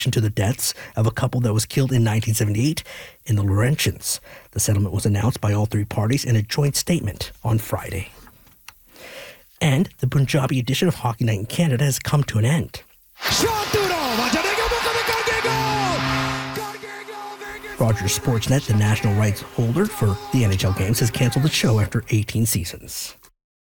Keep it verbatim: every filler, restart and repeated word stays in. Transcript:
to the deaths of a couple that was killed in nineteen seventy-eight in the Laurentians. The settlement was announced by all three parties in a joint statement on Friday. And the Punjabi edition of Hockey Night in Canada has come to an end. Rogers Sportsnet, the national rights holder for the N H L games, has canceled the show after eighteen seasons.